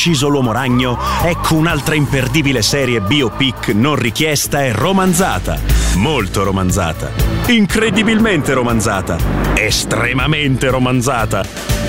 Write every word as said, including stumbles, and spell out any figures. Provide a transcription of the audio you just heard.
ucciso l'uomo ragno, ecco un'altra imperdibile serie biopic non richiesta e romanzata. Molto romanzata. Incredibilmente romanzata. Estremamente romanzata.